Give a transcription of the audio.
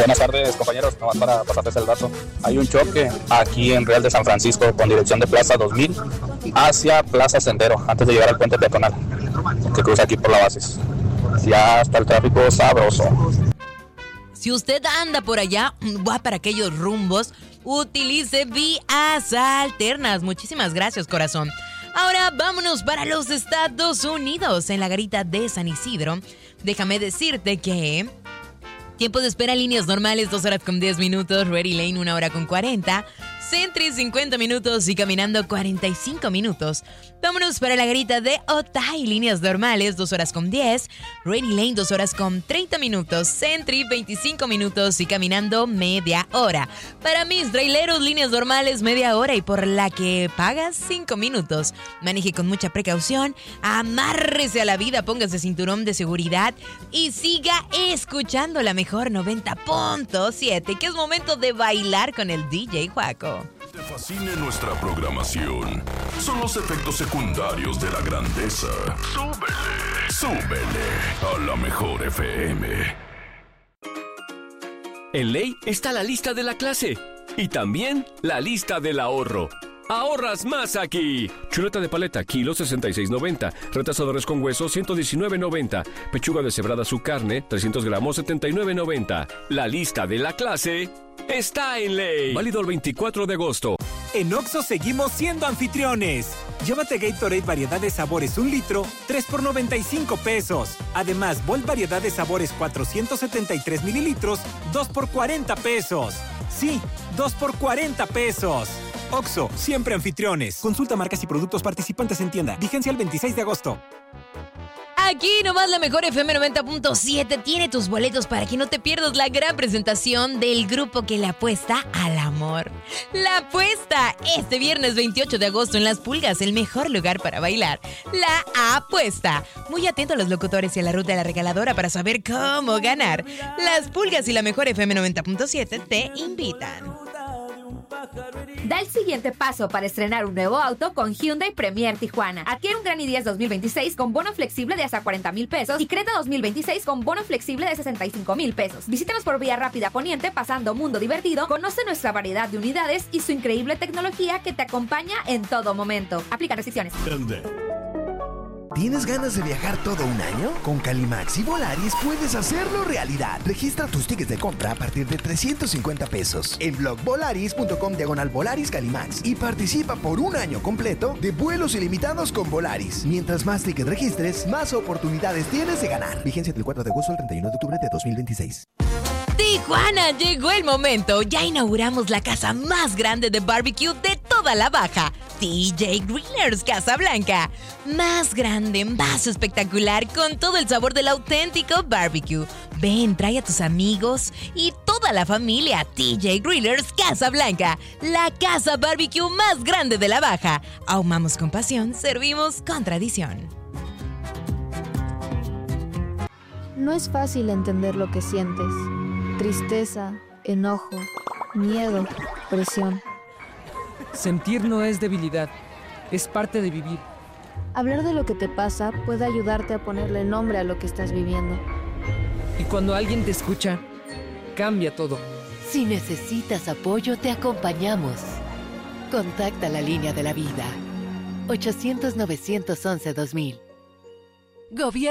Buenas tardes, compañeros. Nomás para pasarles el dato. Hay un choque aquí en Real de San Francisco con dirección de Plaza 2000 hacia Plaza Sendero, antes de llegar al puente peatonal que cruza aquí por la Bases. Ya está el tráfico sabroso. Si usted anda por allá, va para aquellos rumbos, utilice vías alternas. Muchísimas gracias, corazón. Ahora vámonos para los Estados Unidos, en la garita de San Isidro. Déjame decirte que tiempo de espera, líneas normales, 2 horas con 10 minutos. Ready Lane, 1 hora con 40. Sentry, 50 minutos. Y caminando, 45 minutos. Vámonos para la garita de Otay, líneas normales, 2 horas con 10. Ready Lane, 2 horas con 30 minutos. Sentry, 25 minutos. Y caminando, media hora. Para mis traileros, líneas normales, media hora. Y por la que pagas, 5 minutos. Maneje con mucha precaución. Amárrese a la vida, póngase cinturón de seguridad. Y siga escuchando la mejor 90.7, que es momento de bailar con el DJ Juaco. Te fascina nuestra programación. Son los efectos secundarios de la grandeza. Súbele a la mejor FM. En Ley está la lista de la clase y también la lista del ahorro. ¡Ahorras más aquí! Chuleta de paleta, kilo 66.90. Retazadores con hueso, 119.90. Pechuga deshebrada su carne, 300 gramos, 79.90. La lista de la clase está en Ley. Válido el 24 de agosto. En Oxxo seguimos siendo anfitriones. Llévate Gatorade variedad de sabores 1 litro, 3 por 95 pesos. Además, Volt variedad de sabores 473 mililitros, 2 por 40 pesos. Sí, 2 por 40 pesos. Oxxo, siempre anfitriones. Consulta marcas y productos participantes en tienda. Vigencia el 26 de agosto. Aquí nomás la mejor FM 90.7 tiene tus boletos para que no te pierdas la gran presentación del grupo que le apuesta al amor. La apuesta este viernes 28 de agosto en Las Pulgas, el mejor lugar para bailar. La apuesta. Muy atento a los locutores y a la ruta de la regaladora para saber cómo ganar. Las Pulgas y la mejor FM 90.7 te invitan. Da el siguiente paso para estrenar un nuevo auto con Hyundai Premier Tijuana. Adquiere un Gran i10 2026 con bono flexible de hasta 40,000 pesos y Creta 2026 con bono flexible de 65,000 pesos. Visítanos por Vía Rápida Poniente, pasando Mundo Divertido. Conoce nuestra variedad de unidades y su increíble tecnología que te acompaña en todo momento. Aplican restricciones. ¿Tienes ganas de viajar todo un año? Con Calimax y Volaris puedes hacerlo realidad. Registra tus tickets de compra a partir de 350 pesos en blog volaris.com/Volaris Calimax y participa por un año completo de vuelos ilimitados con Volaris. Mientras más tickets registres, más oportunidades tienes de ganar. Vigencia del 4 de agosto al 31 de octubre de 2026. Tijuana, llegó el momento. Ya inauguramos la casa más grande de barbecue de toda la Baja. TJ Grillers Casablanca. Más grande, más espectacular, con todo el sabor del auténtico barbecue. Ven, trae a tus amigos y toda la familia. TJ Grillers Casablanca, la casa barbecue más grande de la Baja. Ahumamos con pasión, servimos con tradición. No es fácil entender lo que sientes. Tristeza, enojo, miedo, presión. Sentir no es debilidad, es parte de vivir. Hablar de lo que te pasa puede ayudarte a ponerle nombre a lo que estás viviendo. Y cuando alguien te escucha, cambia todo. Si necesitas apoyo, te acompañamos. Contacta la línea de la vida. 800-911-2000. Gobierno